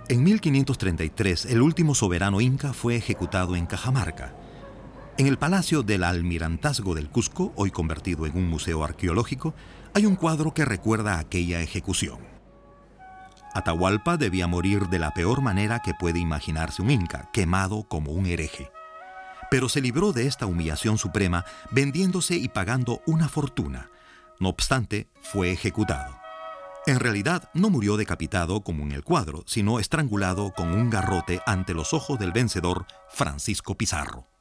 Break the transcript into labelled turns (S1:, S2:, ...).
S1: En 1533, el último soberano inca fue ejecutado en Cajamarca. En el Palacio del Almirantazgo del Cusco, hoy convertido en un museo arqueológico, hay un cuadro que recuerda aquella ejecución. Atahualpa debía morir de la peor manera que puede imaginarse un inca, quemado como un hereje. Pero se libró de esta humillación suprema vendiéndose y pagando una fortuna. No obstante, fue ejecutado. En realidad, no murió decapitado como en el cuadro, sino estrangulado con un garrote ante los ojos del vencedor Francisco Pizarro.